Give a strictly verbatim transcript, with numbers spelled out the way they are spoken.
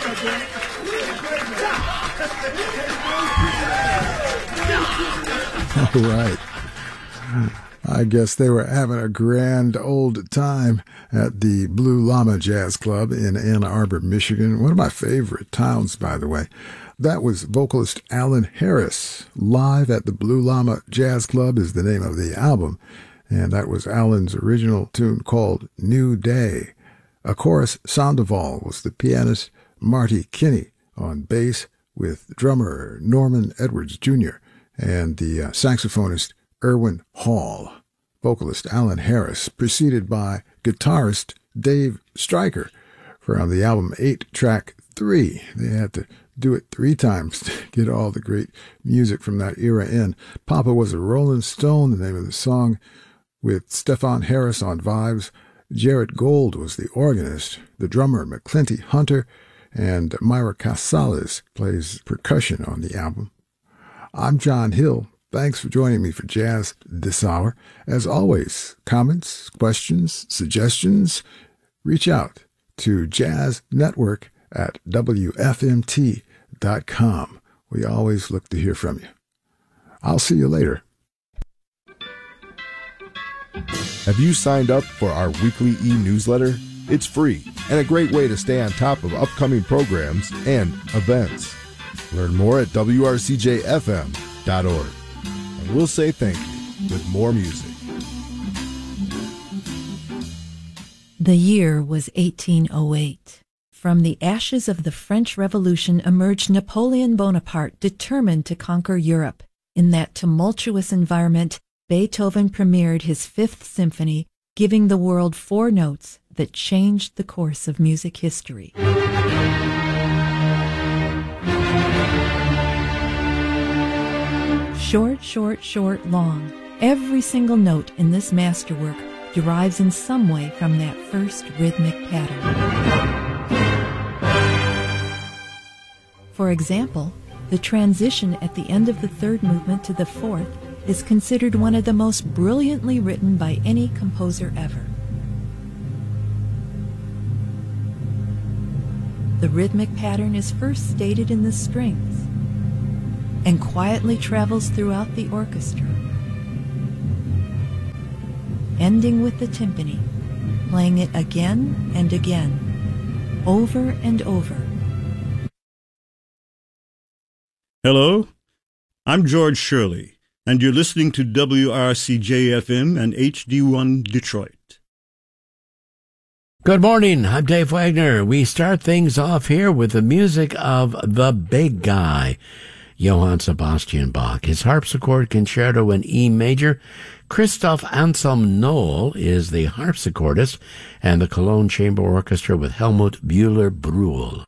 All right. I guess they were having a grand old time at the Blue Llama Jazz Club in Ann Arbor, Michigan. One of my favorite towns, by the way. That was vocalist Alan Harris. Live at the Blue Llama Jazz Club is the name of the album. And that was Alan's original tune called New Day. Akoris Sandoval was the pianist, Marty Kinney on bass with drummer Norman Edwards Junior and the uh, saxophonist Erwin Hall. Vocalist Alan Harris, preceded by guitarist Dave Stryker from the album eight track three. They had to do it three times to get all the great music from that era in. Papa Was a Rolling Stone, the name of the song, with Stefan Harris on vibes. Jarrett Gold was the organist, the drummer McClinty Hunter, and Myra Casales plays percussion on the album. I'm John Hill. Thanks for joining me for Jazz this hour. As always, comments, questions, suggestions, reach out to Jazz Network at W F M T dot com. We always look to hear from you. I'll see you later. Have you signed up for our weekly e-newsletter? It's free and a great way to stay on top of upcoming programs and events. Learn more at W R C J F M dot org. And we'll say thank you with more music. The year was eighteen oh eight. From the ashes of the French Revolution emerged Napoleon Bonaparte, determined to conquer Europe. In that tumultuous environment, Beethoven premiered his Fifth Symphony, giving the world four notes that changed the course of music history. Short, short, short, long. Every single note in this masterwork derives in some way from that first rhythmic pattern. For example, the transition at the end of the third movement to the fourth is considered one of the most brilliantly written by any composer ever. The rhythmic pattern is first stated in the strings and quietly travels throughout the orchestra, ending with the timpani, playing it again and again, over and over. Hello, I'm George Shirley, and you're listening to W R C J F M and H D one Detroit. Good morning, I'm Dave Wagner. We start things off here with the music of the big guy, Johann Sebastian Bach. His harpsichord concerto in E major. Christoph Anselm Knoll is the harpsichordist, and the Cologne Chamber Orchestra with Helmut Bühler-Bruhl.